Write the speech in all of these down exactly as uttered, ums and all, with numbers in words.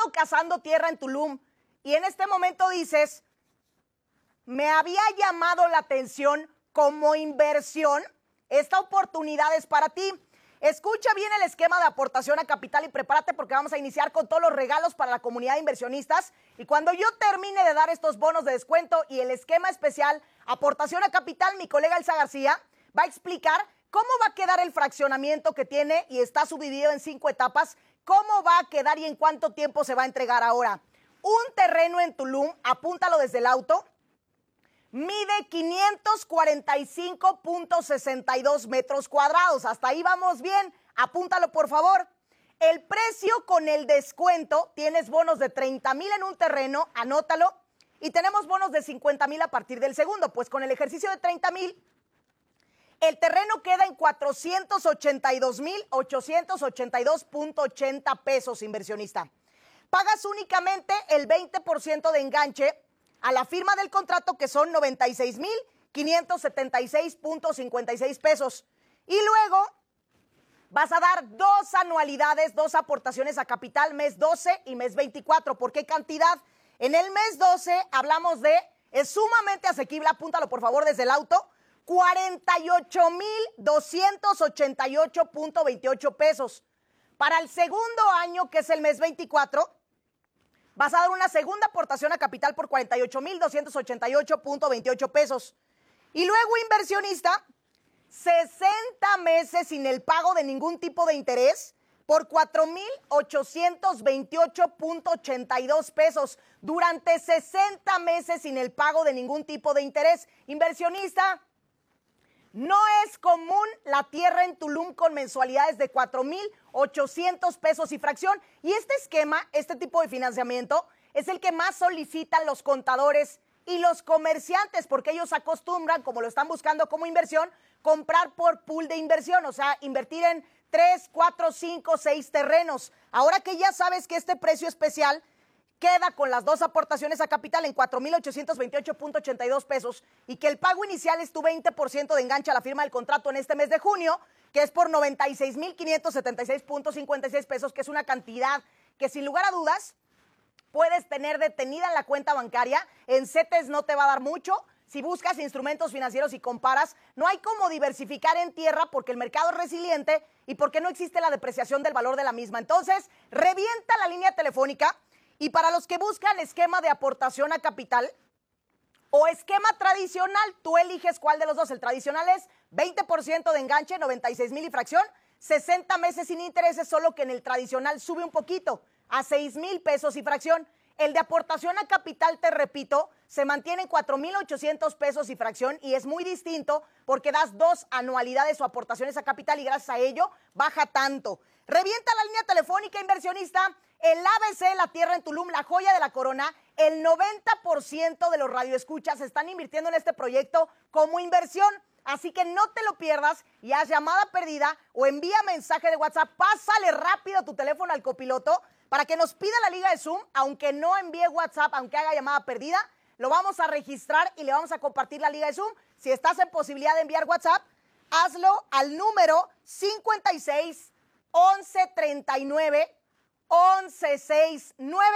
estado cazando tierra en Tulum y en este momento dices, me había llamado la atención como inversión, esta oportunidad es para ti. Escucha bien el esquema de aportación a capital y prepárate porque vamos a iniciar con todos los regalos para la comunidad de inversionistas. Y cuando yo termine de dar estos bonos de descuento y el esquema especial aportación a capital, mi colega Elsa García va a explicar cómo va a quedar el fraccionamiento que tiene y está subdividido en cinco etapas, cómo va a quedar y en cuánto tiempo se va a entregar ahora. Un terreno en Tulum, apúntalo desde el auto, mide quinientos cuarenta y cinco punto sesenta y dos metros cuadrados. Hasta ahí vamos bien. Apúntalo, por favor. El precio con el descuento, tienes bonos de treinta mil en un terreno, anótalo. Y tenemos bonos de cincuenta mil a partir del segundo. Pues con el ejercicio de treinta mil, el terreno queda en cuatrocientos ochenta y dos mil ochocientos ochenta y dos punto ochenta pesos, inversionista. Pagas únicamente el veinte por ciento de enganche a la firma del contrato, que son noventa y seis mil quinientos setenta y seis punto cincuenta y seis pesos. Y luego vas a dar dos anualidades, dos aportaciones a capital, mes doce y mes veinticuatro. ¿Por qué cantidad? En el mes doce hablamos de, es sumamente asequible, apúntalo por favor desde el auto, cuarenta y ocho mil doscientos ochenta y ocho punto veintiocho pesos. Para el segundo año, que es el mes veinticuatro, vas a dar una segunda aportación a capital por cuarenta y ocho mil doscientos ochenta y ocho punto veintiocho pesos. Y luego, inversionista, sesenta meses sin el pago de ningún tipo de interés por cuatro mil ochocientos veintiocho punto ochenta y dos pesos. Durante sesenta meses sin el pago de ningún tipo de interés. Inversionista, no es común la tierra en Tulum con mensualidades de cuatro mil ochocientos pesos y fracción. Y este esquema, este tipo de financiamiento, es el que más solicitan los contadores y los comerciantes, porque ellos acostumbran, como lo están buscando como inversión, comprar por pool de inversión, o sea, invertir en tres, cuatro, cinco, seis terrenos. Ahora que ya sabes que este precio especial queda con las dos aportaciones a capital en cuatro mil ochocientos veintiocho punto ochenta y dos pesos y que el pago inicial es tu veinte por ciento de enganche a la firma del contrato en este mes de junio, que es por noventa y seis mil quinientos setenta y seis punto cincuenta y seis pesos, que es una cantidad que sin lugar a dudas puedes tener detenida en la cuenta bancaria. En CETES no te va a dar mucho. Si buscas instrumentos financieros y comparas, no hay cómo diversificar en tierra porque el mercado es resiliente y porque no existe la depreciación del valor de la misma. Entonces, revienta la línea telefónica. Y para los que buscan esquema de aportación a capital o esquema tradicional, tú eliges cuál de los dos. El tradicional es veinte por ciento de enganche, noventa y seis mil y fracción, sesenta meses sin intereses, solo que en el tradicional sube un poquito a seis mil pesos y fracción. El de aportación a capital, te repito, se mantiene en cuatro mil ochocientos pesos y fracción y es muy distinto porque das dos anualidades o aportaciones a capital y gracias a ello baja tanto. Revienta la línea telefónica, inversionista. El A B C, la tierra en Tulum, la joya de la corona, el noventa por ciento de los radioescuchas están invirtiendo en este proyecto como inversión. Así que no te lo pierdas y haz llamada perdida o envía mensaje de WhatsApp. Pásale rápido tu teléfono al copiloto para que nos pida la liga de Zoom, aunque no envíe WhatsApp, aunque haga llamada perdida. Lo vamos a registrar y le vamos a compartir la liga de Zoom. Si estás en posibilidad de enviar WhatsApp, hazlo al número cincuenta y seis once treinta y nueve once sesenta y nueve,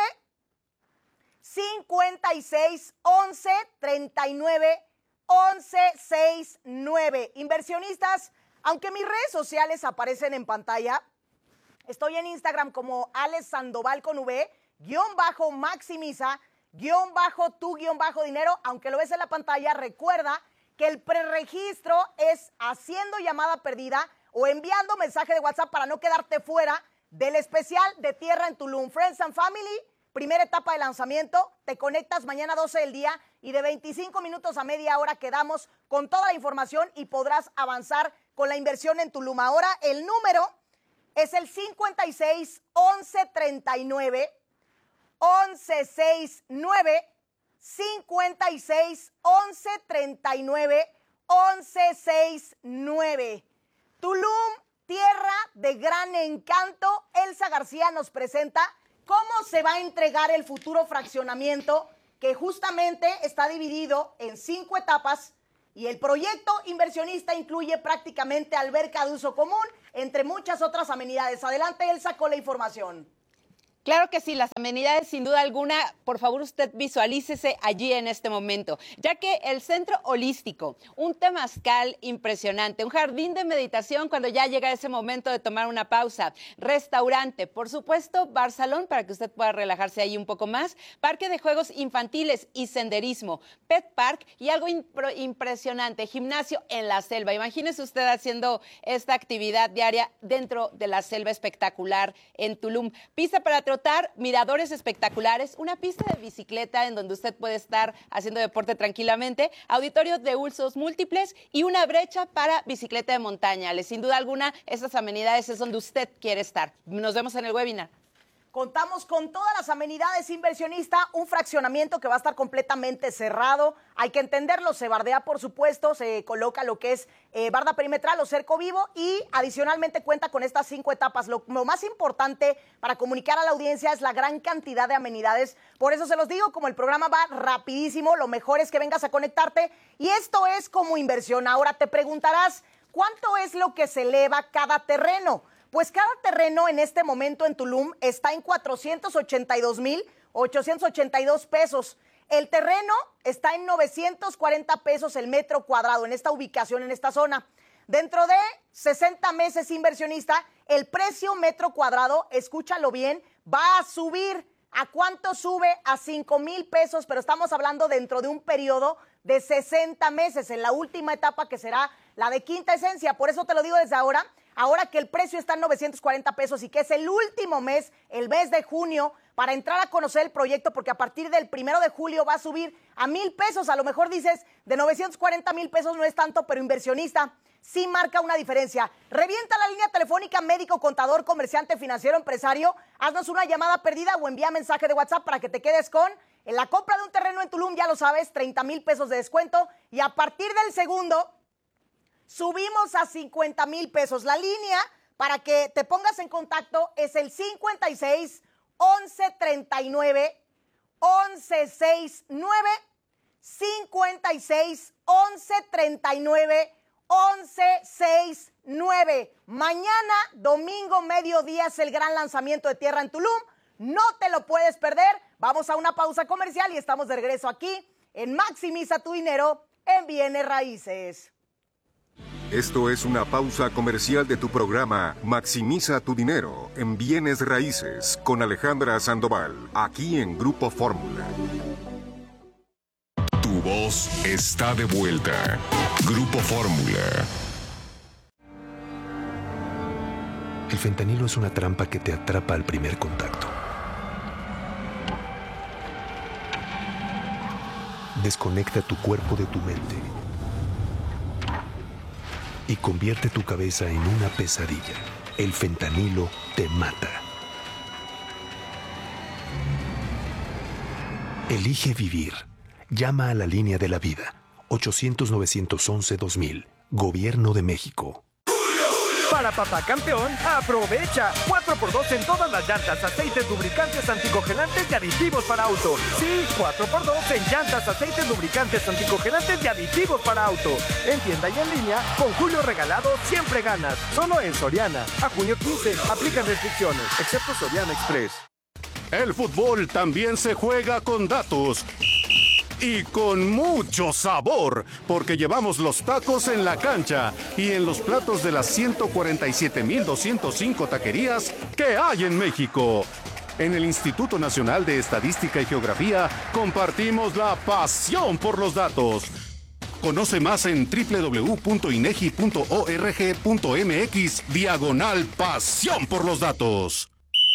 cincuenta y seis once treinta y nueve once sesenta y nueve. Inversionistas, aunque mis redes sociales aparecen en pantalla, estoy en Instagram como Alex Sandoval con V, guión bajo maximiza, guión bajo tu guión bajo dinero. Aunque lo ves en la pantalla, recuerda que el preregistro es haciendo llamada perdida o enviando mensaje de WhatsApp para no quedarte fuera del especial de Tierra en Tulum. Friends and Family, primera etapa de lanzamiento. Te conectas mañana doce del día y de veinticinco minutos a media hora quedamos con toda la información y podrás avanzar con la inversión en Tulum. Ahora el número es el cincuenta y seis once treinta y nueve once sesenta y nueve, cincuenta y seis once treinta y nueve once sesenta y nueve. Tulum, tierra de gran encanto. Elsa García nos presenta cómo se va a entregar el futuro fraccionamiento, que justamente está dividido en cinco etapas y el proyecto inversionista incluye prácticamente alberca de uso común, entre muchas otras amenidades. Adelante, Elsa, con la información. Claro que sí, las amenidades sin duda alguna, por favor usted visualícese allí en este momento, ya que el centro holístico, un temazcal impresionante, un jardín de meditación cuando ya llega ese momento de tomar una pausa, restaurante, por supuesto, bar salón para que usted pueda relajarse ahí un poco más, parque de juegos infantiles y senderismo, pet park y algo impro- impresionante, gimnasio en la selva. Imagínese usted haciendo esta actividad diaria dentro de la selva espectacular en Tulum. Pista para trotar, miradores espectaculares, una pista de bicicleta en donde usted puede estar haciendo deporte tranquilamente, auditorio de usos múltiples y una brecha para bicicleta de montaña. Sin duda alguna, estas amenidades es donde usted quiere estar. Nos vemos en el webinar. Contamos con todas las amenidades, inversionista, un fraccionamiento que va a estar completamente cerrado. Hay que entenderlo, se bardea, por supuesto, se coloca lo que es eh, barda perimetral o cerco vivo y adicionalmente cuenta con estas cinco etapas. Lo, lo más importante para comunicar a la audiencia es la gran cantidad de amenidades. Por eso se los digo, como el programa va rapidísimo, lo mejor es que vengas a conectarte. Y esto es como inversión. Ahora te preguntarás, ¿cuánto es lo que se eleva cada terreno? Pues cada terreno en este momento en Tulum está en cuatrocientos ochenta y dos mil ochocientos ochenta y dos pesos. El terreno está en novecientos cuarenta pesos el metro cuadrado en esta ubicación, en esta zona. Dentro de sesenta meses, inversionista, el precio metro cuadrado, escúchalo bien, va a subir. ¿A cuánto sube? A cinco mil pesos, pero estamos hablando dentro de un periodo de sesenta meses, en la última etapa que será la de quinta esencia. Por eso te lo digo desde ahora. Ahora que el precio está en novecientos cuarenta pesos y que es el último mes, el mes de junio, para entrar a conocer el proyecto, porque a partir del primero de julio va a subir a mil pesos. A lo mejor dices, de novecientos cuarenta mil pesos no es tanto, pero inversionista, sí marca una diferencia. Revienta la línea telefónica médico, contador, comerciante, financiero, empresario. Haznos una llamada perdida o envía mensaje de WhatsApp para que te quedes con en la compra de un terreno en Tulum, ya lo sabes, treinta mil pesos de descuento. Y a partir del segundo, subimos a cincuenta mil pesos. La línea para que te pongas en contacto es el cincuenta y seis, once treinta y nueve, once sesenta y nueve, cincuenta y seis, once treinta y nueve, once sesenta y nueve. Mañana, domingo, mediodía, es el gran lanzamiento de tierra en Tulum. No te lo puedes perder. Vamos a una pausa comercial y estamos de regreso aquí en Maximiza tu Dinero en Bienes Raíces. Esto es una pausa comercial de tu programa Maximiza tu Dinero en Bienes Raíces con Alejandra Sandoval, aquí en Grupo Fórmula. Tu voz está de vuelta. Grupo Fórmula. El fentanilo es una trampa que te atrapa al primer contacto. Desconecta tu cuerpo de tu mente y convierte tu cabeza en una pesadilla. El fentanilo te mata. Elige vivir. Llama a la línea de la vida. ochocientos, novecientos once, dos mil. Gobierno de México. Para Papá Campeón, aprovecha cuatro por dos en todas las llantas, aceites, lubricantes, anticongelantes y aditivos para auto. Sí, cuatro por dos en llantas, aceites, lubricantes, anticongelantes y aditivos para auto. En tienda y en línea, con Julio Regalado siempre ganas. Solo en Soriana. A junio quince, aplican restricciones, excepto Soriana Express. El fútbol también se juega con datos. Y con mucho sabor, porque llevamos los tacos en la cancha y en los platos de las ciento cuarenta y siete mil doscientas cinco taquerías que hay en México. En el Instituto Nacional de Estadística y Geografía compartimos la pasión por los datos. Conoce más en doble u doble u doble u punto inegi punto org punto mx diagonal pasión por los datos.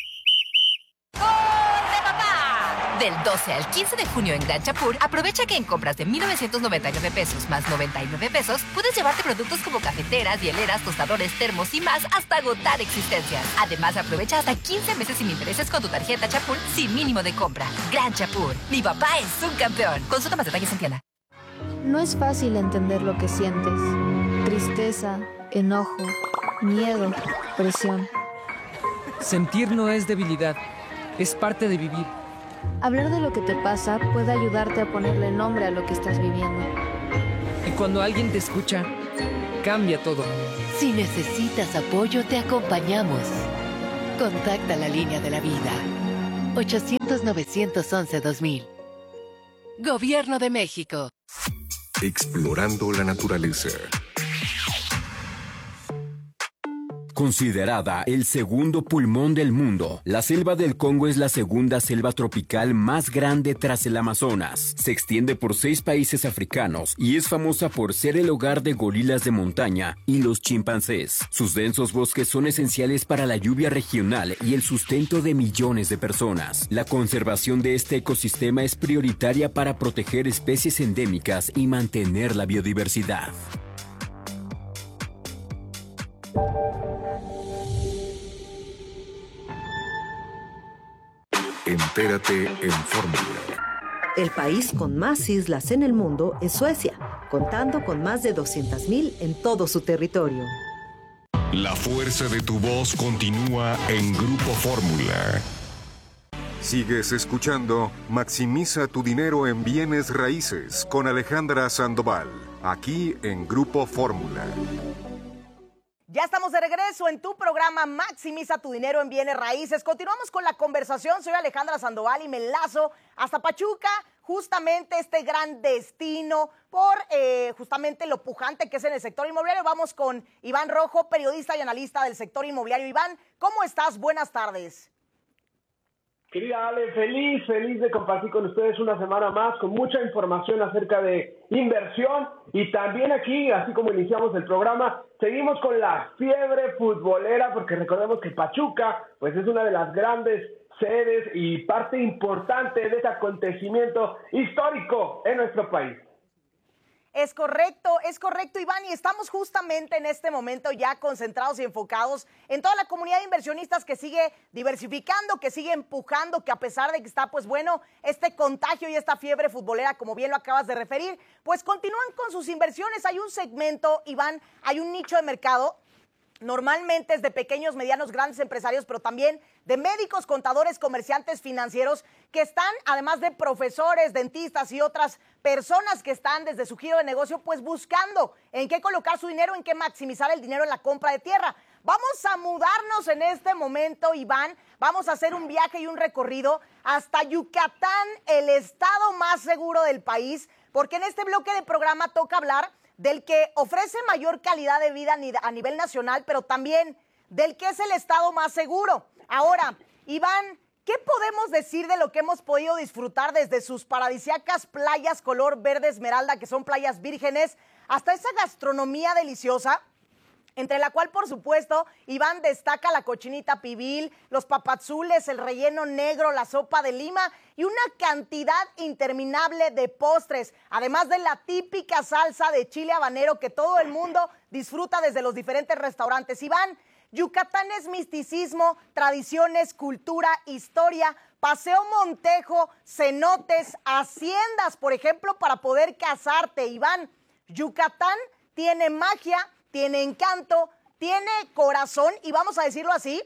Del doce al quince de junio en Gran Chapur, aprovecha que en compras de mil novecientos noventa y nueve pesos más noventa y nueve pesos, puedes llevarte productos como cafeteras, hieleras, tostadores, termos y más hasta agotar existencias. Además, aprovecha hasta quince meses sin intereses con tu tarjeta Chapur sin mínimo de compra. Gran Chapur, mi papá es un campeón. Consulta más detalles en tienda. No es fácil entender lo que sientes. Tristeza, enojo, miedo, presión. Sentir no es debilidad, es parte de vivir. Hablar de lo que te pasa puede ayudarte a ponerle nombre a lo que estás viviendo. Y cuando alguien te escucha, cambia todo. Si necesitas apoyo, te acompañamos. Contacta la línea de la vida. ochocientos, novecientos once, dos mil. Gobierno de México. Explorando la naturaleza. Considerada el segundo pulmón del mundo, la selva del Congo es la segunda selva tropical más grande tras el Amazonas. Se extiende por seis países africanos y es famosa por ser el hogar de gorilas de montaña y los chimpancés. Sus densos bosques son esenciales para la lluvia regional y el sustento de millones de personas. La conservación de este ecosistema es prioritaria para proteger especies endémicas y mantener la biodiversidad. Entérate en Fórmula. El país con más islas en el mundo es Suecia, contando con más de doscientas mil en todo su territorio. La fuerza de tu voz continúa en Grupo Fórmula. Sigues escuchando Maximiza tu dinero en bienes raíces con Alejandra Sandoval, aquí en Grupo Fórmula. Ya estamos de regreso en tu programa Maximiza tu dinero en bienes raíces. Continuamos con la conversación. Soy Alejandra Sandoval y me enlazo hasta Pachuca, justamente este gran destino por eh, justamente lo pujante que es en el sector inmobiliario. Vamos con Iván Rojo, periodista y analista del sector inmobiliario. Iván, ¿cómo estás? Buenas tardes. Querida Ale, feliz, feliz de compartir con ustedes una semana más con mucha información acerca de inversión y también aquí, así como iniciamos el programa, seguimos con la fiebre futbolera porque recordemos que Pachuca pues es una de las grandes sedes y parte importante de este acontecimiento histórico en nuestro país. Es correcto, es correcto, Iván, y estamos justamente en este momento ya concentrados y enfocados en toda la comunidad de inversionistas que sigue diversificando, que sigue empujando, que a pesar de que está, pues bueno, este contagio y esta fiebre futbolera, como bien lo acabas de referir, pues continúan con sus inversiones. Hay un segmento, Iván, hay un nicho de mercado. Normalmente es de pequeños, medianos, grandes empresarios, pero también de médicos, contadores, comerciantes, financieros, que están, además de profesores, dentistas y otras personas que están desde su giro de negocio, pues buscando en qué colocar su dinero, en qué maximizar el dinero en la compra de tierra. Vamos a mudarnos en este momento, Iván. Vamos a hacer un viaje y un recorrido hasta Yucatán, el estado más seguro del país, porque en este bloque de programa toca hablar del que ofrece mayor calidad de vida a nivel nacional, pero también del que es el estado más seguro. Ahora, Iván, ¿qué podemos decir de lo que hemos podido disfrutar desde sus paradisíacas playas color verde esmeralda, que son playas vírgenes, hasta esa gastronomía deliciosa? Entre la cual, por supuesto, Iván destaca la cochinita pibil, los papazules, el relleno negro, la sopa de lima y una cantidad interminable de postres, además de la típica salsa de chile habanero que todo el mundo disfruta desde los diferentes restaurantes. Iván, Yucatán es misticismo, tradiciones, cultura, historia, Paseo Montejo, cenotes, haciendas, por ejemplo, para poder casarte. Iván, Yucatán tiene magia, tiene encanto, tiene corazón y vamos a decirlo así,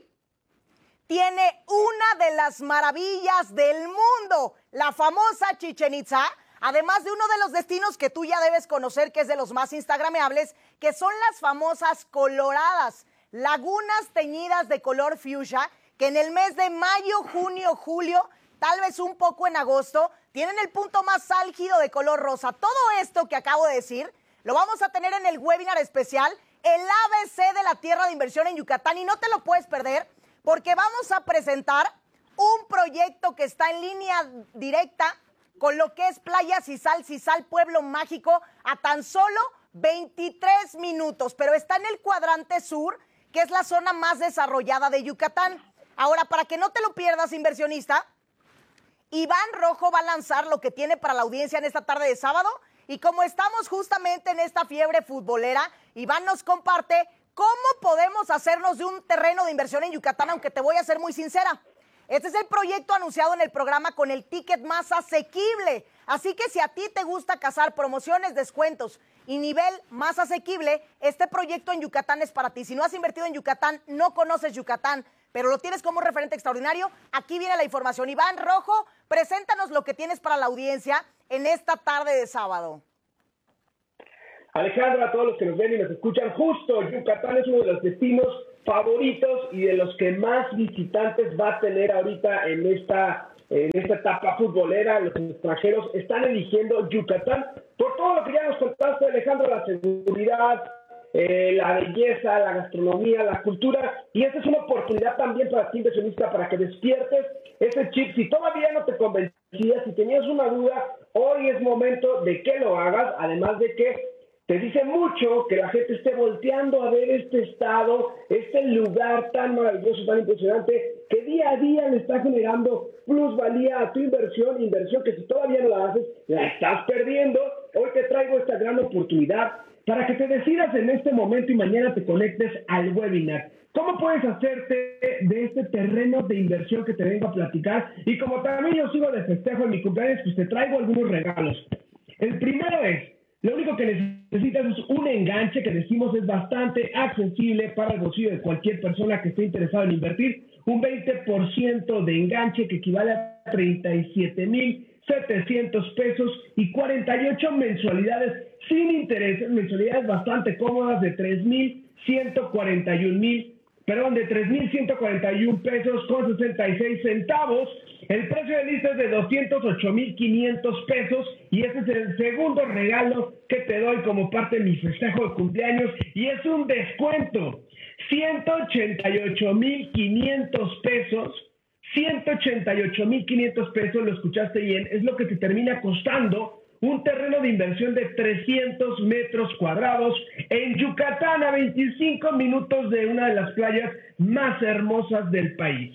tiene una de las maravillas del mundo, la famosa Chichén Itzá, además de uno de los destinos que tú ya debes conocer, que es de los más instagrameables, que son las famosas coloradas, lagunas teñidas de color fuchsia, que en el mes de mayo, junio, julio, tal vez un poco en agosto, tienen el punto más álgido de color rosa. Todo esto que acabo de decir lo vamos a tener en el webinar especial, el A B C de la tierra de inversión en Yucatán, y no te lo puedes perder porque vamos a presentar un proyecto que está en línea directa con lo que es Playa Sisal, Sisal Pueblo Mágico, a tan solo veintitrés minutos, pero está en el cuadrante sur, que es la zona más desarrollada de Yucatán. Ahora, para que no te lo pierdas, inversionista, Iván Rojo va a lanzar lo que tiene para la audiencia en esta tarde de sábado. Y como estamos justamente en esta fiebre futbolera, Iván nos comparte cómo podemos hacernos de un terreno de inversión en Yucatán, aunque te voy a ser muy sincera. Este es el proyecto anunciado en el programa con el ticket más asequible. Así que si a ti te gusta cazar promociones, descuentos y nivel más asequible, este proyecto en Yucatán es para ti. Si no has invertido en Yucatán, no conoces Yucatán, pero lo tienes como referente extraordinario, aquí viene la información. Iván Rojo, preséntanos lo que tienes para la audiencia en esta tarde de sábado. Alejandra, a todos los que nos ven y nos escuchan, justo Yucatán es uno de los destinos favoritos y de los que más visitantes va a tener ahorita en esta, en esta etapa futbolera. Los extranjeros están eligiendo Yucatán por todo lo que ya nos contaste, Alejandro, la seguridad, eh, la belleza, la gastronomía, la cultura, y esta es una oportunidad también para ti, inversionista, para que despiertes ese chip. Si todavía no te convencías, si tenías una duda, hoy es momento de que lo hagas, además de que te dice mucho que la gente esté volteando a ver este estado, este lugar tan maravilloso, tan impresionante, que día a día le está generando plusvalía a tu inversión, inversión que si todavía no la haces, la estás perdiendo. Hoy te traigo esta gran oportunidad para que te decidas en este momento y mañana te conectes al webinar. ¿Cómo puedes hacerte de este terreno de inversión que te vengo a platicar? Y como también yo sigo de festejo en mi cumpleaños, pues te traigo algunos regalos. El primero es, lo único que necesitas es un enganche que decimos es bastante accesible para el bolsillo de cualquier persona que esté interesada en invertir. Un veinte por ciento de enganche que equivale a treinta y siete mil setecientos pesos y cuarenta y ocho mensualidades sin intereses, mensualidades bastante cómodas de tres mil ciento cuarenta y un mil, perdón, de tres mil ciento cuarenta y un pesos con sesenta y seis centavos. El precio de lista es de doscientos ocho mil quinientos pesos y este es el segundo regalo que te doy como parte de mi festejo de cumpleaños y es un descuento. ciento ochenta y ocho mil quinientos pesos, ciento ochenta y ocho mil quinientos pesos, lo escuchaste bien, es lo que te termina costando un terreno de inversión de trescientos metros cuadrados en Yucatán, a veinticinco minutos de una de las playas más hermosas del país.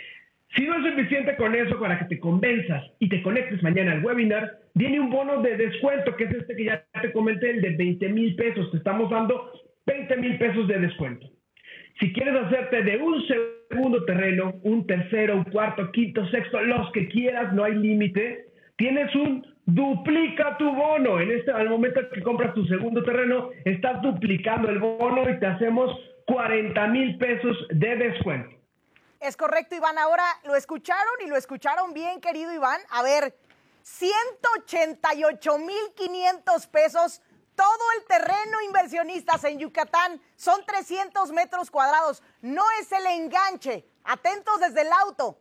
Si no es suficiente con eso para que te convenzas y te conectes mañana al webinar, viene un bono de descuento, que es este que ya te comenté, el de veinte mil pesos. Te estamos dando veinte mil pesos de descuento. Si quieres hacerte de un segundo terreno, un tercero, un cuarto, quinto, sexto, los que quieras, no hay límite, tienes un duplica tu bono. En este, al momento que compras tu segundo terreno, estás duplicando el bono y te hacemos cuarenta mil pesos de descuento. Es correcto, Iván. Ahora lo escucharon y lo escucharon bien, querido Iván. A ver, ciento ochenta y ocho mil quinientos pesos, todo el terreno, inversionistas, en Yucatán. Son trescientos metros cuadrados. No es el enganche. Atentos desde el auto.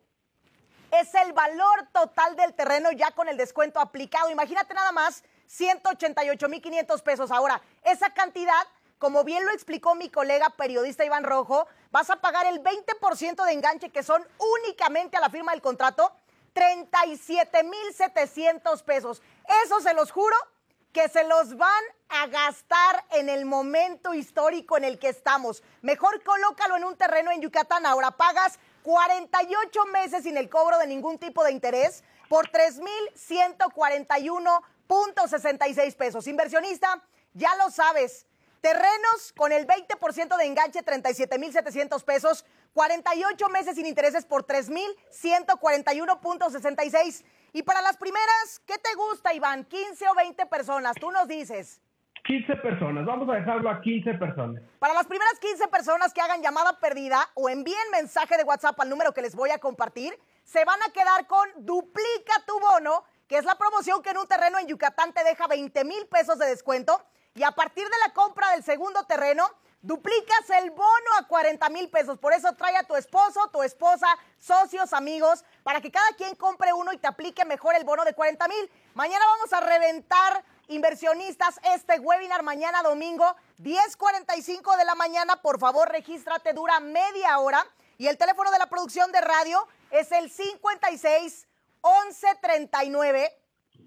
Es el valor total del terreno ya con el descuento aplicado. Imagínate nada más, ciento ochenta y ocho mil quinientos pesos. Ahora, esa cantidad, como bien lo explicó mi colega periodista Iván Rojo, vas a pagar el veinte por ciento de enganche, que son únicamente a la firma del contrato, treinta y siete mil setecientos pesos. Eso se los juro que se los van a gastar en el momento histórico en el que estamos. Mejor colócalo en un terreno en Yucatán. Ahora pagas cuarenta y ocho meses sin el cobro de ningún tipo de interés por tres mil ciento cuarenta y uno punto sesenta y seis pesos. Inversionista, ya lo sabes. Terrenos con el veinte por ciento de enganche, treinta y siete mil setecientos pesos, cuarenta y ocho meses sin intereses por tres mil ciento cuarenta y uno punto sesenta y seis. Y para las primeras, ¿qué te gusta, Iván? ¿quince o veinte personas? Tú nos dices. quince personas, vamos a dejarlo a quince personas. Para las primeras quince personas que hagan llamada perdida o envíen mensaje de WhatsApp al número que les voy a compartir, se van a quedar con Duplica tu bono, que es la promoción que en un terreno en Yucatán te deja veinte mil pesos de descuento. Y a partir de la compra del segundo terreno, duplicas el bono a cuarenta mil pesos. Por eso trae a tu esposo, tu esposa, socios, amigos, para que cada quien compre uno y te aplique mejor el bono de cuarenta mil. Mañana vamos a reventar, inversionistas, este webinar mañana domingo, diez cuarenta y cinco de la mañana. Por favor, regístrate, dura media hora. Y el teléfono de la producción de radio es el cincuenta y seis, once treinta y nueve,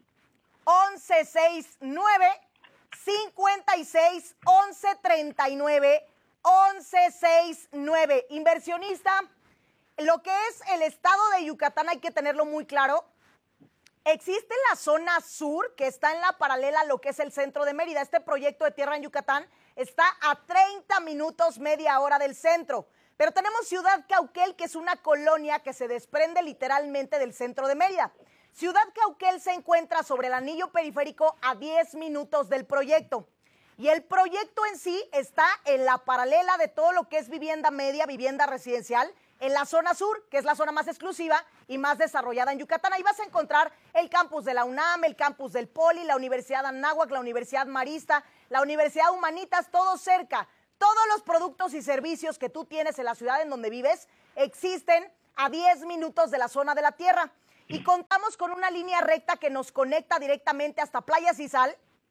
once sesenta y nueve. cincuenta y seis, once treinta y nueve, once sesenta y nueve. Inversionista, lo que es el estado de Yucatán hay que tenerlo muy claro. Existe la zona sur, que está en la paralela a lo que es el centro de Mérida. Este proyecto de tierra en Yucatán está a treinta minutos, media hora del centro. Pero tenemos Ciudad Cauquel, que es una colonia que se desprende literalmente del centro de Mérida. Ciudad Cauquel se encuentra sobre el anillo periférico a diez minutos del proyecto. Y el proyecto en sí está en la paralela de todo lo que es vivienda media, vivienda residencial, en la zona sur, que es la zona más exclusiva y más desarrollada en Yucatán. Ahí vas a encontrar el campus de la UNAM, el campus del Poli, la Universidad Anáhuac, la Universidad Marista, la Universidad Humanitas, todo cerca. Todos los productos y servicios que tú tienes en la ciudad en donde vives existen a diez minutos de la zona de la Tierra. Y contamos con una línea recta que nos conecta directamente hasta Playa Cisal,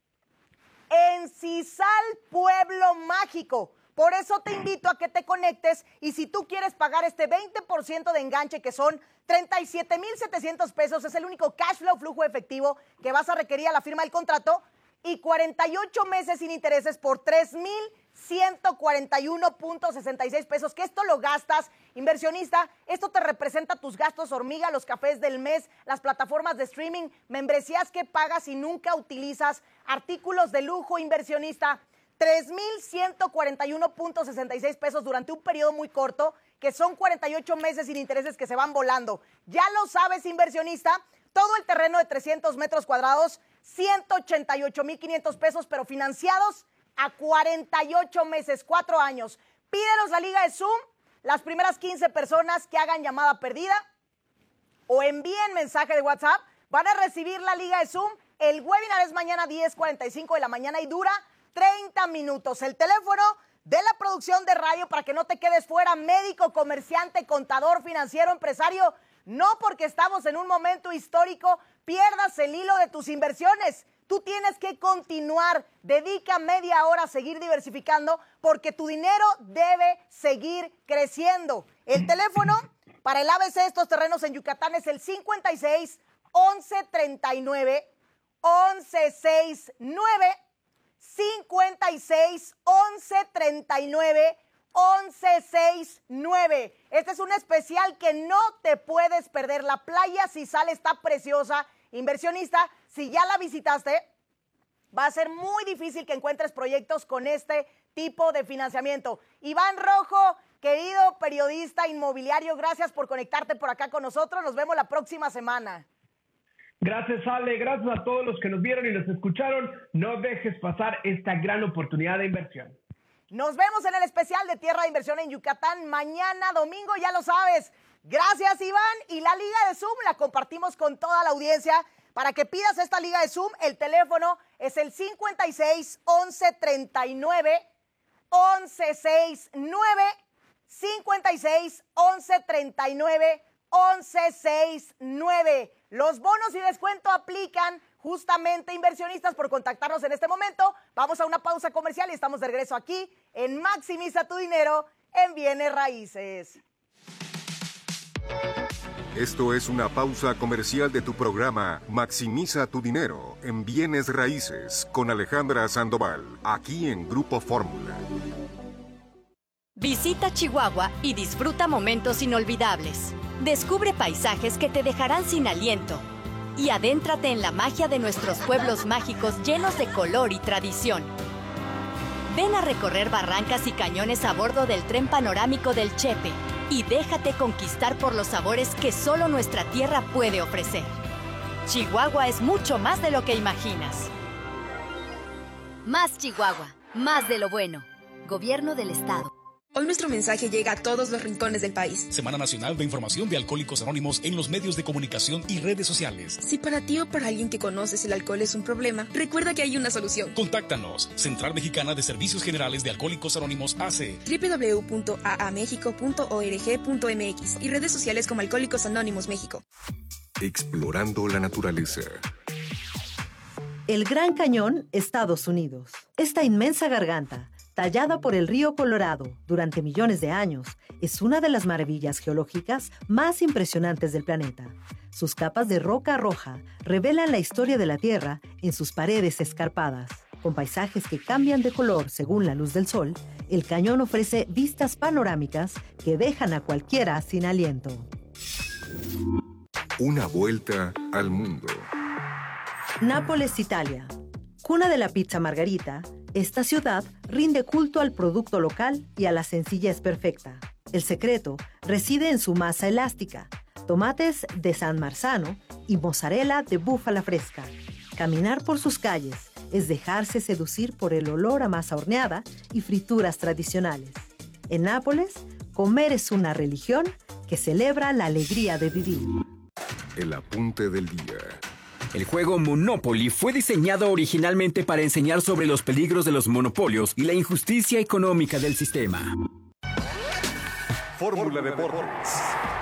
en Cisal, Pueblo Mágico. Por eso te invito a que te conectes y si tú quieres pagar este veinte por ciento de enganche, que son treinta y siete mil setecientos pesos, es el único cash flow, flujo efectivo que vas a requerir a la firma del contrato, y cuarenta y ocho meses sin intereses por tres mil ciento cuarenta y uno punto sesenta y seis pesos, que esto lo gastas, inversionista, esto te representa tus gastos hormiga, los cafés del mes, las plataformas de streaming, membresías que pagas y nunca utilizas, artículos de lujo, inversionista, tres mil ciento cuarenta y uno punto sesenta y seis pesos durante un periodo muy corto, que son cuarenta y ocho meses sin intereses que se van volando. Ya lo sabes, inversionista, todo el terreno de trescientos metros cuadrados, ciento ochenta y ocho mil quinientos pesos, pero financiados a cuarenta y ocho meses, cuatro años. Pídenos la liga de Zoom, las primeras quince personas que hagan llamada perdida o envíen mensaje de WhatsApp van a recibir la liga de Zoom. El webinar es mañana diez cuarenta y cinco de la mañana y dura treinta minutos. El teléfono de la producción de radio para que no te quedes fuera, médico, comerciante, contador, financiero, empresario. No porque estamos en un momento histórico, pierdas el hilo de tus inversiones. Tú tienes que continuar. Dedica media hora a seguir diversificando porque tu dinero debe seguir creciendo. El teléfono para el A B C de estos terrenos en Yucatán es el cincuenta y seis, once treinta y nueve, once sesenta y nueve, cincuenta y seis, once treinta y nueve, once sesenta y nueve. Este es un especial que no te puedes perder. La playa Cisal está preciosa. Inversionista, si ya la visitaste, va a ser muy difícil que encuentres proyectos con este tipo de financiamiento. Iván Rojo, querido periodista inmobiliario, gracias por conectarte por acá con nosotros. Nos vemos la próxima semana. Gracias, Ale. Gracias a todos los que nos vieron y nos escucharon. No dejes pasar esta gran oportunidad de inversión. Nos vemos en el especial de Tierra de Inversión en Yucatán mañana domingo, ya lo sabes. Gracias, Iván. Y la liga de Zoom la compartimos con toda la audiencia. Para que pidas esta liga de Zoom, el teléfono es el cincuenta y seis, once treinta y nueve, once sesenta y nueve, cincuenta y seis, once treinta y nueve, once sesenta y nueve. Los bonos y descuento aplican justamente, inversionistas, por contactarnos en este momento. Vamos a una pausa comercial y estamos de regreso aquí en Maximiza tu Dinero en Bienes Raíces. Esto es una pausa comercial de tu programa Maximiza tu Dinero en Bienes Raíces con Alejandra Sandoval, aquí en Grupo Fórmula. Visita Chihuahua y disfruta momentos inolvidables. Descubre paisajes que te dejarán sin aliento y adéntrate en la magia de nuestros pueblos mágicos llenos de color y tradición. Ven a recorrer barrancas y cañones a bordo del tren panorámico del Chepe y déjate conquistar por los sabores que solo nuestra tierra puede ofrecer. Chihuahua es mucho más de lo que imaginas. Más Chihuahua, más de lo bueno. Gobierno del Estado. Hoy nuestro mensaje llega a todos los rincones del país. Semana Nacional de Información de Alcohólicos Anónimos en los medios de comunicación y redes sociales. Si para ti o para alguien que conoces el alcohol es un problema, recuerda que hay una solución. Contáctanos. Central Mexicana de Servicios Generales de Alcohólicos Anónimos A C. doble u doble u doble u punto a a méxico punto org punto m x y redes sociales como Alcohólicos Anónimos México. Explorando la naturaleza. El Gran Cañón, Estados Unidos. Esta inmensa garganta, tallada por el río Colorado durante millones de años, es una de las maravillas geológicas más impresionantes del planeta. Sus capas de roca roja revelan la historia de la Tierra en sus paredes escarpadas. Con paisajes que cambian de color según la luz del sol, el cañón ofrece vistas panorámicas que dejan a cualquiera sin aliento. Una vuelta al mundo. Nápoles, Italia. Cuna de la pizza margarita, esta ciudad rinde culto al producto local y a la sencillez perfecta. El secreto reside en su masa elástica, tomates de San Marzano y mozzarella de búfala fresca. Caminar por sus calles es dejarse seducir por el olor a masa horneada y frituras tradicionales. En Nápoles, comer es una religión que celebra la alegría de vivir. El apunte del día. El juego Monopoly fue diseñado originalmente para enseñar sobre los peligros de los monopolios y la injusticia económica del sistema. Fórmula Deportes.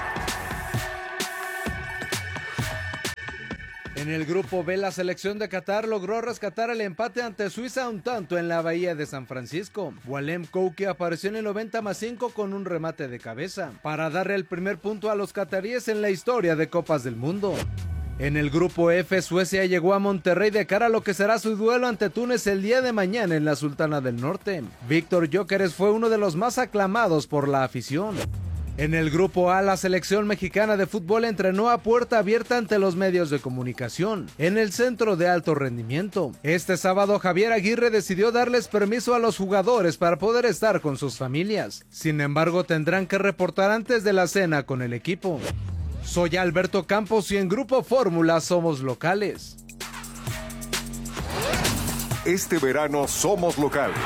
En el grupo B, la selección de Qatar logró rescatar el empate ante Suiza un tanto en la bahía de San Francisco. Walem Kouki apareció en el noventa más cinco con un remate de cabeza para darle el primer punto a los cataríes en la historia de Copas del Mundo. En el grupo F, Suecia llegó a Monterrey de cara a lo que será su duelo ante Túnez el día de mañana en la Sultana del Norte. Víctor Gyökeres fue uno de los más aclamados por la afición. En el grupo A, la selección mexicana de fútbol entrenó a puerta abierta ante los medios de comunicación en el centro de alto rendimiento. Este sábado, Javier Aguirre decidió darles permiso a los jugadores para poder estar con sus familias. Sin embargo, tendrán que reportar antes de la cena con el equipo. Soy Alberto Campos y en Grupo Fórmula somos locales. Este verano somos locales.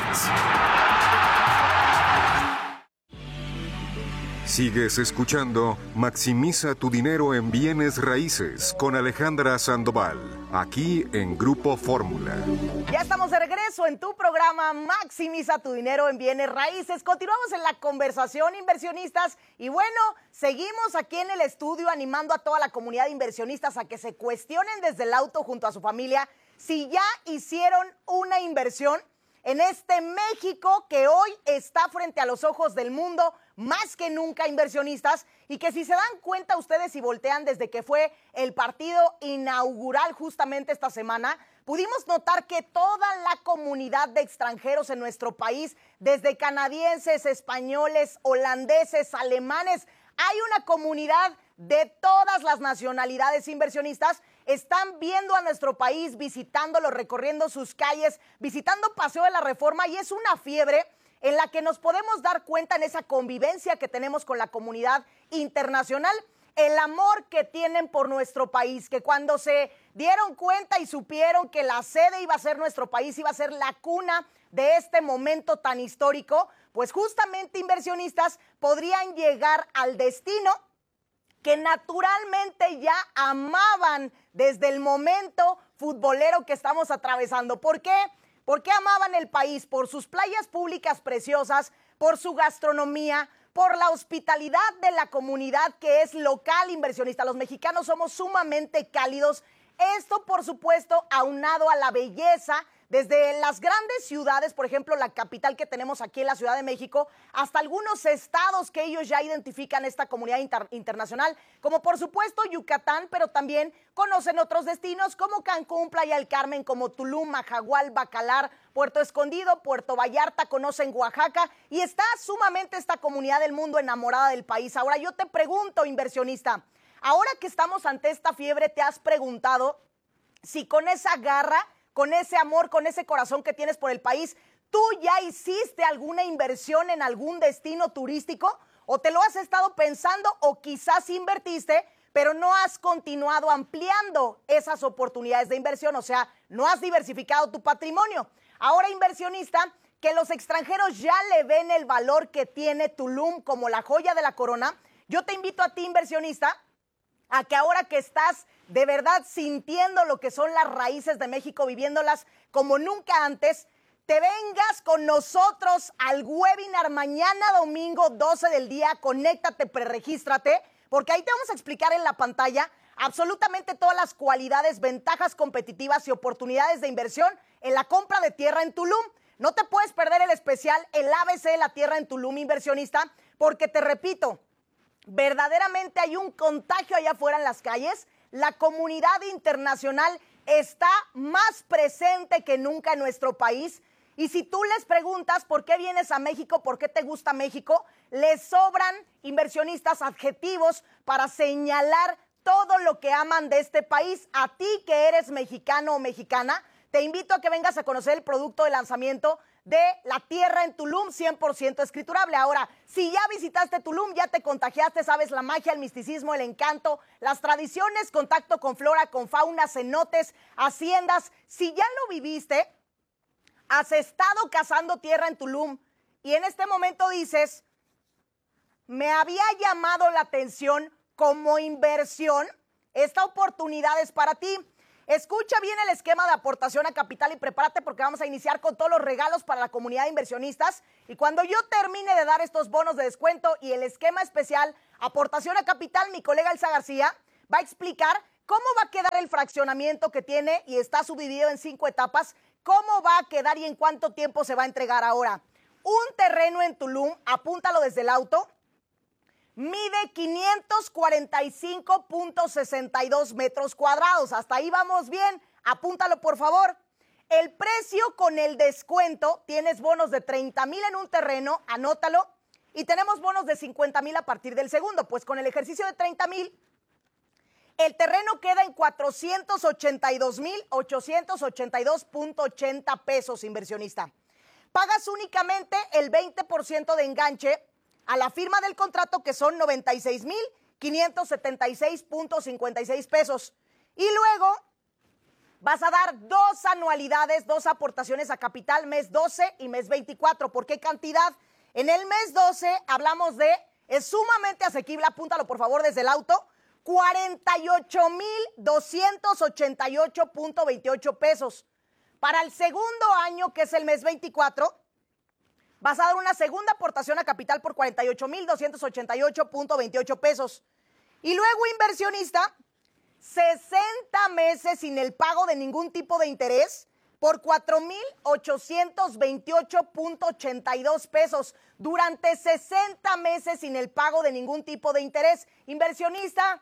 Sigues escuchando Maximiza tu dinero en bienes raíces con Alejandra Sandoval, aquí en Grupo Fórmula. Ya estamos de regreso en tu programa Maximiza tu dinero en bienes raíces. Continuamos en la conversación, inversionistas, y bueno, seguimos aquí en el estudio animando a toda la comunidad de inversionistas a que se cuestionen desde el auto junto a su familia si ya hicieron una inversión en este México que hoy está frente a los ojos del mundo, más que nunca, inversionistas, y que si se dan cuenta ustedes y voltean desde que fue el partido inaugural justamente esta semana, pudimos notar que toda la comunidad de extranjeros en nuestro país, desde canadienses, españoles, holandeses, alemanes, hay una comunidad de todas las nacionalidades inversionistas, están viendo a nuestro país, visitándolo, recorriendo sus calles, visitando Paseo de la Reforma, y es una fiebre en la que nos podemos dar cuenta en esa convivencia que tenemos con la comunidad internacional, el amor que tienen por nuestro país, que cuando se dieron cuenta y supieron que la sede iba a ser nuestro país, iba a ser la cuna de este momento tan histórico, pues justamente inversionistas podrían llegar al destino que naturalmente ya amaban desde el momento futbolero que estamos atravesando. ¿Por qué? ¿Por qué amaban el país? Por sus playas públicas preciosas, por su gastronomía, por la hospitalidad de la comunidad que es local inversionista. Los mexicanos somos sumamente cálidos. Esto, por supuesto, aunado a la belleza desde las grandes ciudades, por ejemplo, la capital que tenemos aquí en la Ciudad de México, hasta algunos estados que ellos ya identifican esta comunidad inter- internacional, como por supuesto Yucatán, pero también conocen otros destinos como Cancún, Playa del Carmen, como Tulum, Majagual, Bacalar, Puerto Escondido, Puerto Vallarta, conocen Oaxaca, y está sumamente esta comunidad del mundo enamorada del país. Ahora yo te pregunto, inversionista, ahora que estamos ante esta fiebre, ¿te has preguntado si con esa garra, con ese amor, con ese corazón que tienes por el país, tú ya hiciste alguna inversión en algún destino turístico? ¿O te lo has estado pensando o quizás invertiste, pero no has continuado ampliando esas oportunidades de inversión? O sea, no has diversificado tu patrimonio. Ahora, inversionista, que los extranjeros ya le ven el valor que tiene Tulum como la joya de la corona, yo te invito a ti, inversionista, a que ahora que estás de verdad sintiendo lo que son las raíces de México, viviéndolas como nunca antes, te vengas con nosotros al webinar mañana domingo doce del día. Conéctate, preregístrate, porque ahí te vamos a explicar en la pantalla absolutamente todas las cualidades, ventajas competitivas y oportunidades de inversión en la compra de tierra en Tulum. No te puedes perder el especial, el A B C de la tierra en Tulum, inversionista, porque te repito, verdaderamente hay un contagio allá afuera en las calles. La comunidad internacional está más presente que nunca en nuestro país. Y si tú les preguntas por qué vienes a México, por qué te gusta México, les sobran, inversionistas, adjetivos para señalar todo lo que aman de este país. A ti que eres mexicano o mexicana, te invito a que vengas a conocer el producto de lanzamiento de la tierra en Tulum, cien por ciento escriturable. Ahora, si ya visitaste Tulum, ya te contagiaste, sabes la magia, el misticismo, el encanto, las tradiciones, contacto con flora, con fauna, cenotes, haciendas. Si ya lo viviste, has estado cazando tierra en Tulum y en este momento dices, me había llamado la atención como inversión, esta oportunidad es para ti. Escucha bien el esquema de aportación a capital y prepárate porque vamos a iniciar con todos los regalos para la comunidad de inversionistas. Y cuando yo termine de dar estos bonos de descuento y el esquema especial aportación a capital, mi colega Elsa García va a explicar cómo va a quedar el fraccionamiento que tiene y está subdividido en cinco etapas, cómo va a quedar y en cuánto tiempo se va a entregar ahora. Un terreno en Tulum, apúntalo desde el auto, mide quinientos cuarenta y cinco punto sesenta y dos metros cuadrados. Hasta ahí vamos bien. Apúntalo, por favor. El precio con el descuento, tienes bonos de treinta mil en un terreno, anótalo. Y tenemos bonos de cincuenta mil a partir del segundo. Pues con el ejercicio de treinta mil, el terreno queda en cuatrocientos ochenta y dos mil ochocientos ochenta y dos punto ochenta pesos, inversionista. Pagas únicamente el veinte por ciento de enganche a la firma del contrato, que son noventa y seis mil quinientos setenta y seis punto cincuenta y seis pesos. Y luego vas a dar dos anualidades, dos aportaciones a capital, mes doce y mes veinticuatro. ¿Por qué cantidad? En el mes doce hablamos de, es sumamente asequible, apúntalo por favor desde el auto, cuarenta y ocho mil doscientos ochenta y ocho punto veintiocho pesos. Para el segundo año, que es el mes veinticuatro, vas a dar una segunda aportación a capital por cuarenta y ocho mil doscientos ochenta y ocho punto veintiocho pesos. Y luego, inversionista, sesenta meses sin el pago de ningún tipo de interés por cuatro mil ochocientos veintiocho punto ochenta y dos pesos. Durante sesenta meses sin el pago de ningún tipo de interés. Inversionista,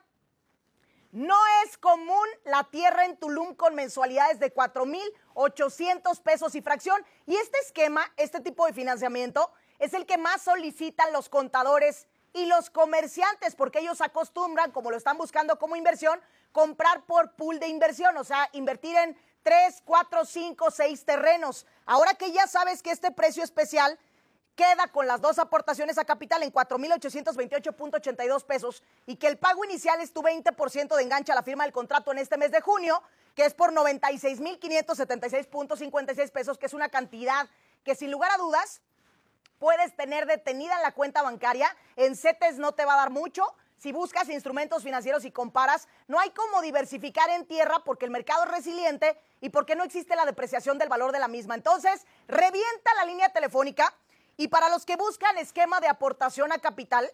no es común la tierra en Tulum con mensualidades de cuatro mil ochocientos pesos y fracción. Y este esquema, este tipo de financiamiento, es el que más solicitan los contadores y los comerciantes, porque ellos acostumbran, como lo están buscando como inversión, comprar por pool de inversión, o sea, invertir en tres, cuatro, cinco, seis terrenos. Ahora que ya sabes que este precio especial queda con las dos aportaciones a capital en cuatro mil ochocientos veintiocho punto ochenta y dos pesos y que el pago inicial es tu veinte por ciento de enganche a la firma del contrato en este mes de junio, que es por noventa y seis mil quinientos setenta y seis punto cincuenta y seis pesos, que es una cantidad que sin lugar a dudas puedes tener detenida en la cuenta bancaria. En CETES no te va a dar mucho. Si buscas instrumentos financieros y comparas, no hay cómo diversificar en tierra porque el mercado es resiliente y porque no existe la depreciación del valor de la misma. Entonces, revienta la línea telefónica. Y para los que buscan esquema de aportación a capital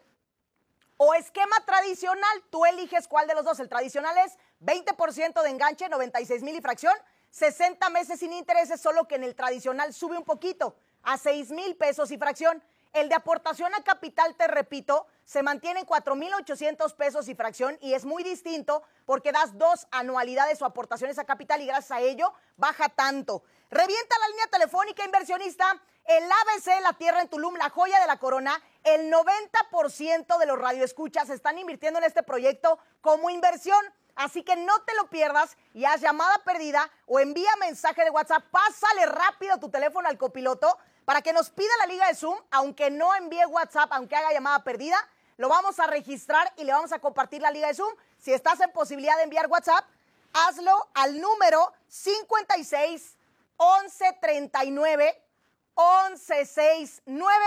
o esquema tradicional, tú eliges cuál de los dos. El tradicional es veinte por ciento de enganche, noventa y seis mil y fracción, sesenta meses sin intereses, solo que en el tradicional sube un poquito a seis mil pesos y fracción. El de aportación a capital, te repito, se mantiene en cuatro mil ochocientos pesos y fracción y es muy distinto porque das dos anualidades o aportaciones a capital y gracias a ello baja tanto. Revienta la línea telefónica, inversionista. El A B C, la tierra en Tulum, la joya de la corona, el noventa por ciento de los radioescuchas están invirtiendo en este proyecto como inversión. Así que no te lo pierdas y haz llamada perdida o envía mensaje de WhatsApp. Pásale rápido tu teléfono al copiloto para que nos pida la liga de Zoom, aunque no envíe WhatsApp, aunque haga llamada perdida. Lo vamos a registrar y le vamos a compartir la liga de Zoom. Si estás en posibilidad de enviar WhatsApp, hazlo al número cincuenta y seis once treinta y nueve once sesenta y nueve,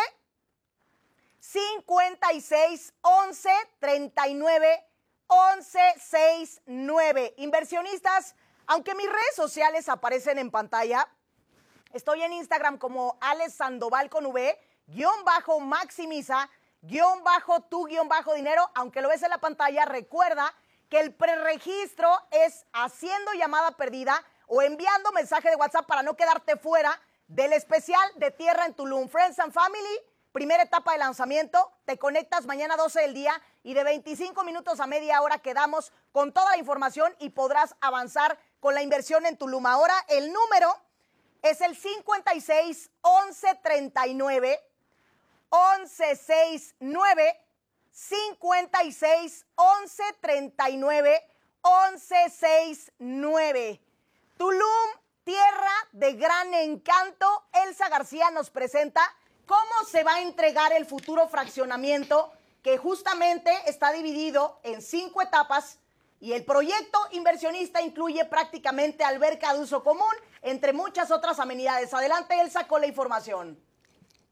cincuenta y seis once treinta y nueve once sesenta y nueve. Inversionistas, aunque mis redes sociales aparecen en pantalla, estoy en Instagram como Alex Sandoval con V, guión bajo maximiza, guión bajo tu guión bajo dinero. Aunque lo ves en la pantalla, recuerda que el preregistro es haciendo llamada perdida o enviando mensaje de WhatsApp para no quedarte fuera del especial de Tierra en Tulum. Friends and Family, primera etapa de lanzamiento. Te conectas mañana doce del día y de veinticinco minutos a media hora quedamos con toda la información y podrás avanzar con la inversión en Tulum. Ahora el número es el cincuenta y seis once treinta y nueve once sesenta y nueve, cincuenta y seis once treinta y nueve once sesenta y nueve. Tulum, tierra de gran encanto. Elsa García nos presenta cómo se va a entregar el futuro fraccionamiento, que justamente está dividido en cinco etapas y el proyecto inversionista incluye prácticamente alberca de uso común, entre muchas otras amenidades. Adelante, Elsa, con la información.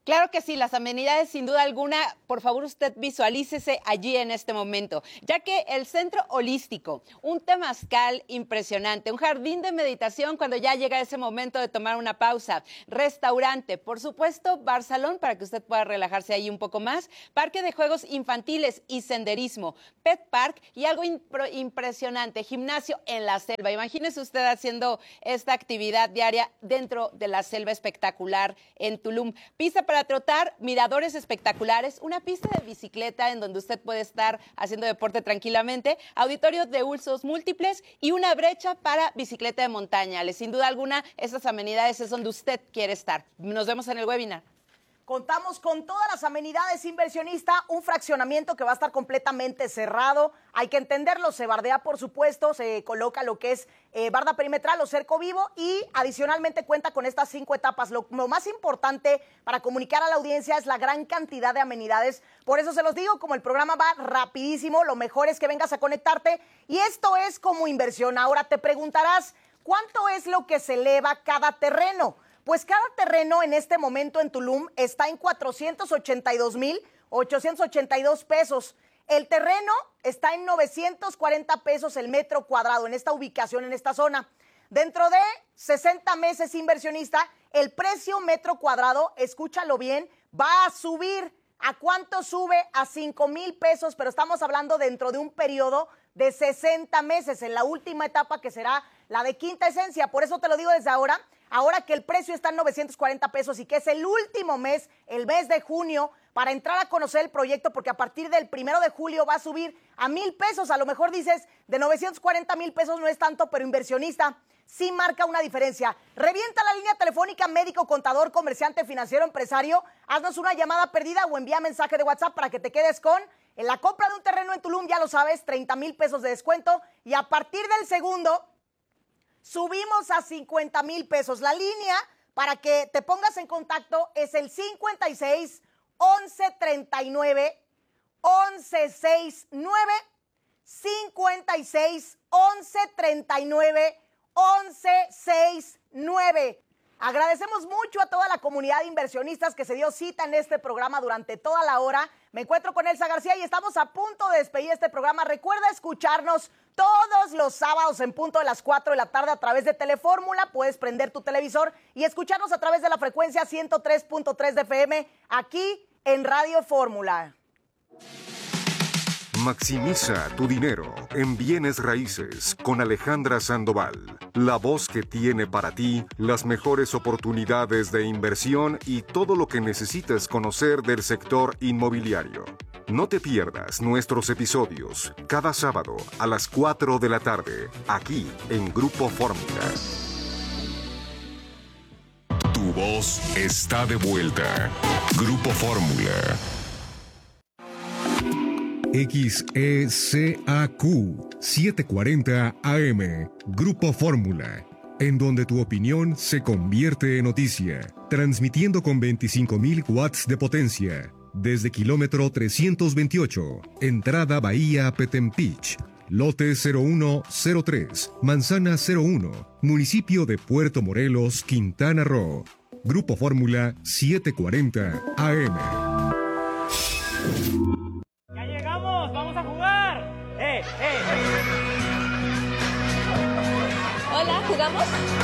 Claro que sí, las amenidades sin duda alguna, por favor usted visualícese allí en este momento, ya que el Centro Holístico, un temazcal impresionante, un jardín de meditación cuando ya llega ese momento de tomar una pausa, restaurante, por supuesto, bar salón para que usted pueda relajarse ahí un poco más, parque de juegos infantiles y senderismo, pet park y algo impro- impresionante, gimnasio en la selva. Imagínese usted haciendo esta actividad diaria dentro de la selva espectacular en Tulum. Pista para Para trotar, miradores espectaculares, una pista de bicicleta en donde usted puede estar haciendo deporte tranquilamente, auditorio de usos múltiples y una brecha para bicicleta de montaña. Sin duda alguna, esas amenidades es donde usted quiere estar. Nos vemos en el webinar. Contamos con todas las amenidades, inversionista, un fraccionamiento que va a estar completamente cerrado. Hay que entenderlo, se bardea, por supuesto, se coloca lo que es eh, barda perimetral o cerco vivo y adicionalmente cuenta con estas cinco etapas. Lo, lo más importante para comunicar a la audiencia es la gran cantidad de amenidades. Por eso se los digo, como el programa va rapidísimo, lo mejor es que vengas a conectarte. Y esto es como inversión. Ahora te preguntarás, ¿cuánto es lo que se eleva cada terreno? Pues cada terreno en este momento en Tulum está en cuatrocientos ochenta y dos mil ochocientos ochenta y dos pesos. El terreno está en novecientos cuarenta pesos el metro cuadrado en esta ubicación, en esta zona. Dentro de sesenta meses, inversionista, el precio metro cuadrado, escúchalo bien, va a subir. ¿A cuánto sube? A cinco mil pesos, pero estamos hablando dentro de un periodo de sesenta meses, en la última etapa que será la de quinta esencia. Por eso te lo digo desde ahora. Ahora que el precio está en novecientos cuarenta pesos y que es el último mes, el mes de junio, para entrar a conocer el proyecto, porque a partir del primero de julio va a subir a mil pesos. A lo mejor dices, de novecientos cuarenta mil pesos no es tanto, pero inversionista, sí marca una diferencia. Revienta la línea telefónica, médico, contador, comerciante, financiero, empresario. Haznos una llamada perdida o envía mensaje de WhatsApp para que te quedes con en la compra de un terreno en Tulum, ya lo sabes, treinta mil pesos de descuento. Y a partir del segundo, subimos a cincuenta mil pesos. La línea para que te pongas en contacto es el cincuenta y seis, once treinta y nueve, once sesenta y nueve, cincuenta y seis, once treinta y nueve, once sesenta y nueve. Agradecemos mucho a toda la comunidad de inversionistas que se dio cita en este programa durante toda la hora. Me encuentro con Elsa García y estamos a punto de despedir este programa. Recuerda escucharnos todos los sábados en punto de las cuatro de la tarde a través de Telefórmula. Puedes prender tu televisor y escucharnos a través de la frecuencia ciento tres punto tres de F M aquí en Radio Fórmula. Maximiza tu dinero en bienes raíces con Alejandra Sandoval, la voz que tiene para ti las mejores oportunidades de inversión y todo lo que necesitas conocer del sector inmobiliario. No te pierdas nuestros episodios cada sábado a las cuatro de la tarde, aquí en Grupo Fórmula. Tu voz está de vuelta. Grupo Fórmula. X E C A Q setecientos cuarenta A M, Grupo Fórmula, en donde tu opinión se convierte en noticia, transmitiendo con veinticinco mil watts de potencia, desde kilómetro trescientos veintiocho, entrada Bahía Petempich, lote cero uno cero tres, manzana cero uno, municipio de Puerto Morelos, Quintana Roo. Grupo Fórmula setecientos cuarenta A M. ¡Vamos a jugar! ¡Eh, eh! Hola, ¿jugamos?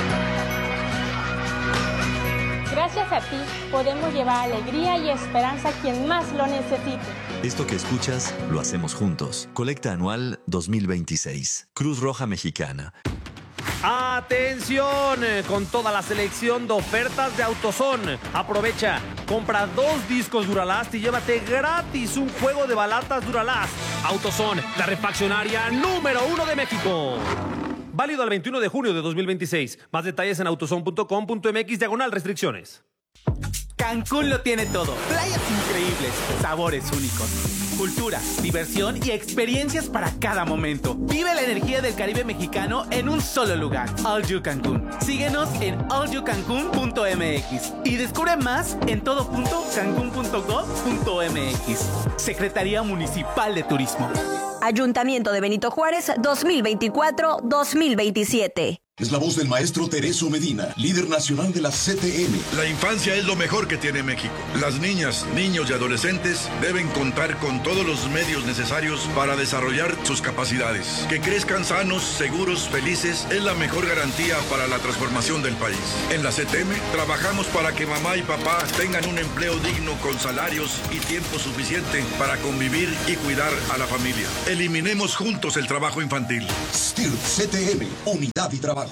Gracias a ti podemos llevar alegría y esperanza a quien más lo necesite. Esto que escuchas lo hacemos juntos. Colecta anual dos mil veintiséis. Cruz Roja Mexicana. ¡Atención! Con toda la selección de ofertas de AutoZone. Aprovecha, compra dos discos Duralast y llévate gratis un juego de balatas Duralast. AutoZone, la refaccionaria número uno de México. Válido al veintiuno de junio de dos mil veintiséis. Más detalles en autozone punto com punto m x diagonal restricciones. Cancún lo tiene todo. Playas increíbles, sabores únicos, cultura, diversión y experiencias para cada momento. Vive la energía del Caribe mexicano en un solo lugar. All You Cancún. Síguenos en all you cancún punto m x y descubre más en todo punto cancún punto gov punto m x. Secretaría Municipal de Turismo. Ayuntamiento de Benito Juárez dos mil veinticuatro dos mil veintisiete. Es la voz del maestro Tereso Medina, líder nacional de la C T M. La infancia es lo mejor que tiene México. Las niñas, niños y adolescentes deben contar con todos los medios necesarios para desarrollar sus capacidades. Que crezcan sanos, seguros, felices es la mejor garantía para la transformación del país. En la C T M trabajamos para que mamá y papá tengan un empleo digno con salarios y tiempo suficiente para convivir y cuidar a la familia. Eliminemos juntos el trabajo infantil. S T I R C T M, unidad y trabajo.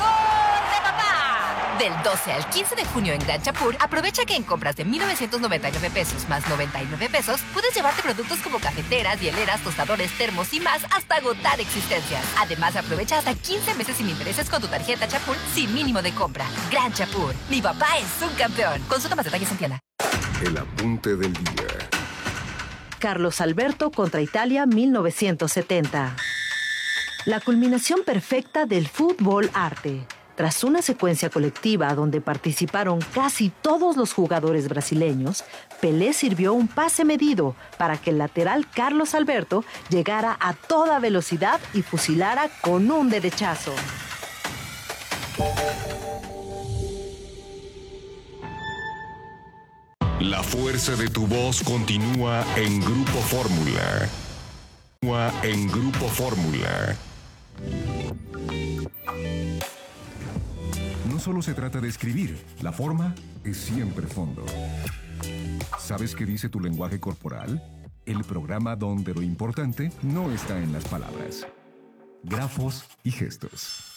Del doce al quince de junio en Gran Chapur, aprovecha que en compras de mil novecientos noventa y nueve pesos más noventa y nueve pesos, puedes llevarte productos como cafeteras, hieleras, tostadores, termos y más hasta agotar existencias. Además, aprovecha hasta quince meses sin intereses con tu tarjeta Chapur sin mínimo de compra. Gran Chapur, mi papá es un campeón. Consulta más detalles en tienda. El apunte del día. Carlos Alberto contra Italia mil novecientos setenta. La culminación perfecta del fútbol arte. Tras una secuencia colectiva donde participaron casi todos los jugadores brasileños, Pelé sirvió un pase medido para que el lateral Carlos Alberto llegara a toda velocidad y fusilara con un derechazo. La fuerza de tu voz continúa en Grupo Fórmula. Continúa en Grupo Fórmula. No solo se trata de escribir, la forma es siempre fondo. ¿Sabes qué dice tu lenguaje corporal? El programa donde lo importante no está en las palabras, grafos y gestos.